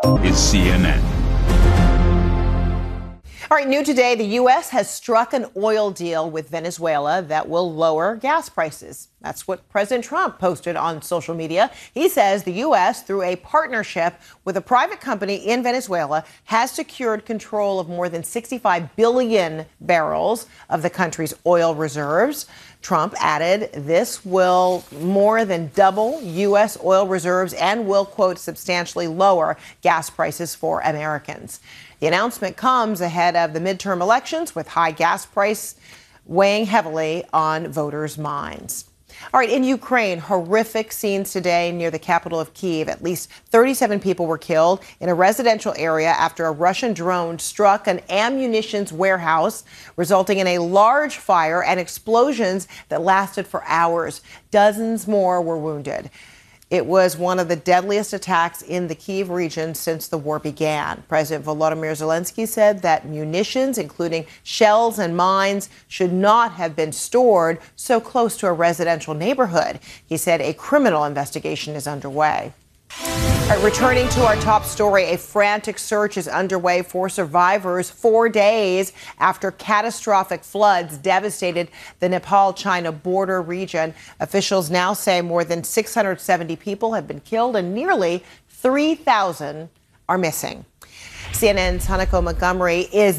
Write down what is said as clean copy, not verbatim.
is CNN. All right, new today, the U.S. has struck an oil deal with Venezuela that will lower gas prices. That's what President Trump posted on social media. He says the U.S., through a partnership with a private company in Venezuela, has secured control of more than 65 billion barrels of the country's oil reserves. Trump added this will more than double U.S. oil reserves and will, quote, substantially lower gas prices for Americans. The announcement comes ahead of the midterm elections, with high gas price weighing heavily on voters' minds. All right, in Ukraine, horrific scenes today near the capital of Kyiv. At least 37 people were killed in a residential area after a Russian drone struck an ammunitions warehouse, resulting in a large fire and explosions that lasted for hours. Dozens more were wounded. It was one of the deadliest attacks in the Kyiv region since the war began. President Volodymyr Zelensky said that munitions, including shells and mines, should not have been stored so close to a residential neighborhood. He said a criminal investigation is underway. All right, returning to our top story, a frantic search is underway for survivors 4 days after catastrophic floods devastated the Nepal-China border region. Officials now say more than 670 people have been killed and nearly 3,000 are missing. CNN's Hanako Montgomery is